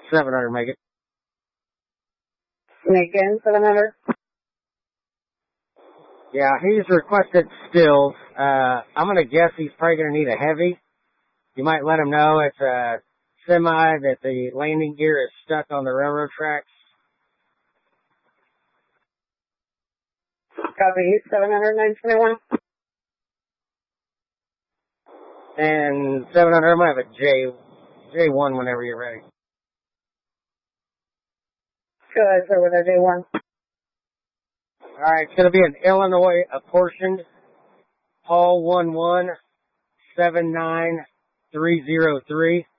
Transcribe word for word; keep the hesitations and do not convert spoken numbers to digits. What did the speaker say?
seven hundred, make it. Again, seven hundred. Yeah, he's requested stills. Uh, I'm gonna guess he's probably gonna need a heavy. You might let him know it's a semi that the landing gear is stuck on the railroad tracks. Copy, seven hundred, nine twenty-one. And seven hundred, I'm gonna have a J, J one whenever you're ready. Go ahead, sir, with our J one. Alright, it's gonna be an Illinois apportioned, Hall one one seven nine three zero three.